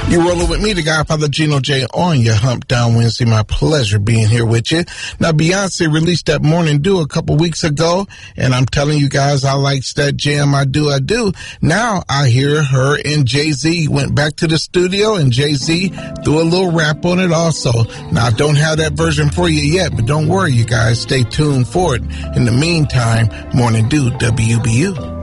You're rolling with me, the Godfather Gino J, on your Hump Down Wednesday. My pleasure being here with you. Now, Beyonce released that Morning Dew a couple weeks ago, and I'm telling you guys, I likes that jam. I do. Now, I hear her and Jay-Z went back to the studio, and Jay-Z threw a little rap on it also. Now, I don't have that version for you yet, but don't worry, you guys. Stay tuned for it. In the meantime, Morning Dew, WBU.